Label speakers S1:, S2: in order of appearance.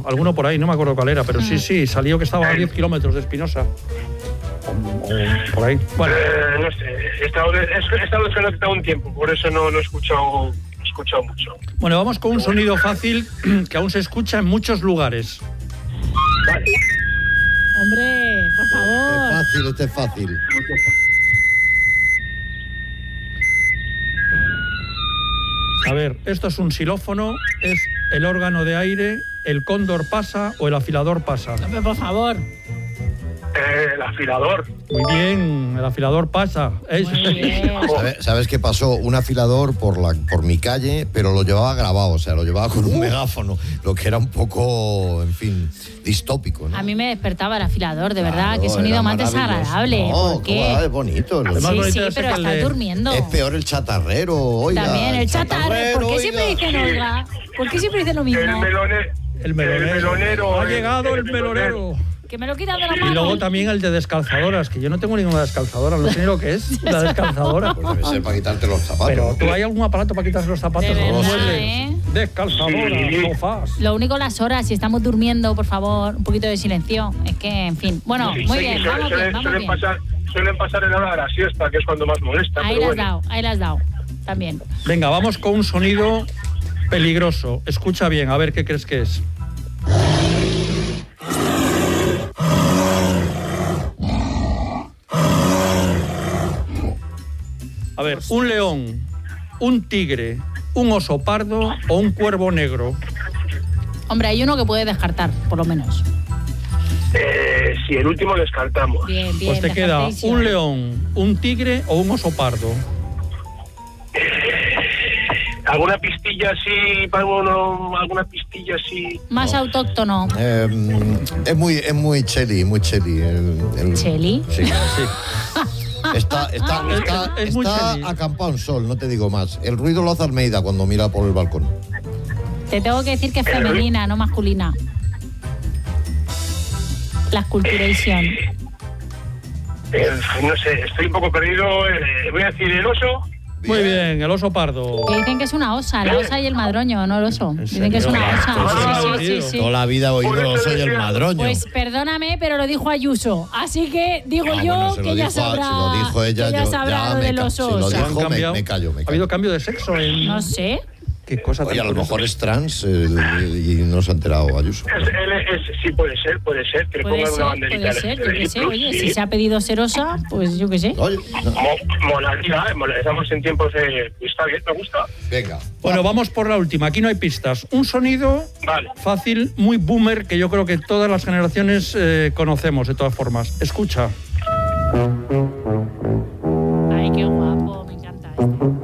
S1: alguno por ahí, no me acuerdo cuál era, pero sí, salió que estaba a 10 kilómetros de Espinosa. O por ahí. Bueno.
S2: No sé, he estado desconectado un tiempo, por eso no he escuchado mucho.
S1: Bueno, vamos con un sonido fácil que aún se escucha en muchos lugares.
S2: Vale.
S3: Hombre, por favor.
S4: Este es fácil.
S1: A ver, esto es un xilófono, es el órgano de aire, el cóndor pasa o el afilador pasa.
S3: Hombre, por favor.
S2: El afilador.
S1: Muy bien, el afilador pasa.
S3: Muy bien.
S4: ¿Sabes qué pasó? Un afilador por mi calle, pero lo llevaba grabado, o sea, lo llevaba con un megáfono, lo que era un poco, en fin, distópico, ¿no?
S3: A mí me despertaba el afilador, de verdad.
S4: Claro,
S3: Qué sonido
S4: era
S3: más
S4: maravilloso.
S3: desagradable.
S4: No,
S3: ¿por qué?
S4: es bonito.
S3: Sí, pero estás durmiendo.
S4: Es peor el chatarrero, oiga.
S3: También, el chatarrero. ¿Por qué siempre dicen oiga? ¿Por qué siempre dicen lo mismo?
S1: El melonero. Ha llegado el melonero.
S3: Que me lo quitan de la mano.
S1: Y luego también el de descalzadoras, que yo no tengo ninguna descalzadora, no sé ni lo que es la descalzadora.
S4: Pues debe ser para quitarte los zapatos.
S1: Pero ¿tú hay algún aparato para quitarse los zapatos?
S3: De
S1: No,
S3: verdad,
S1: muebles, descalzadoras, sofás.
S3: Lo único las horas, si estamos durmiendo, por favor, un poquito de silencio. Es que, en fin. Bueno, muy bien, vamos bien.
S2: Suelen pasar en la hora de la siesta, que es cuando más molesta.
S3: Ahí la has dado, también.
S1: Venga, vamos con un sonido peligroso. Escucha bien, a ver qué crees que es. A ver, un león, un tigre, un oso pardo o un cuervo negro.
S3: Hombre, hay uno que puede descartar, por lo menos.
S2: Si el último descartamos.
S3: Bien,
S1: Pues te queda un león, un tigre o un oso pardo.
S2: ¿Alguna pistilla así, alguna pistilla así?
S3: Más autóctono.
S4: Es muy cheli, muy cheli.
S3: ¿Cheli?
S4: Sí. Está
S1: muy cheli.
S4: acampado en sol, no te digo más. El ruido lo hace Almeida cuando mira por el balcón.
S3: Te tengo que decir que es femenina, no masculina. La esculturation.
S2: No sé, estoy un poco perdido. Voy a decir el oso.
S1: Muy bien, el oso pardo.
S3: Que dicen que es una osa, la osa y el madroño, no el oso. Dicen que es una osa. Sí.
S4: Toda la vida he oído el oso y el madroño.
S3: Pues perdóname, pero lo dijo Ayuso. Así que digo yo que ella sabrá.
S4: Se lo dijo ella,
S3: ella sabrá lo del oso.
S4: Si lo dijo, me callo.
S1: ¿Ha habido cambio de sexo en...?
S3: No sé.
S1: ¿Qué cosa?
S4: Oye, a lo mejor es trans y no se ha enterado Ayuso.
S2: Sí, puede ser. Que le pongan una banderita.
S3: Puede ser, yo qué sé. Oye, si se ha pedido ser osa, pues yo qué sé.
S4: Oye,
S2: molaría, estamos en tiempos de... Está bien, me gusta.
S4: Venga.
S1: Bueno, vamos por la última. Aquí no hay pistas. Un sonido fácil, muy boomer, que yo creo que todas las generaciones conocemos de todas formas. Escucha.
S3: Ay, qué guapo, me encanta esto.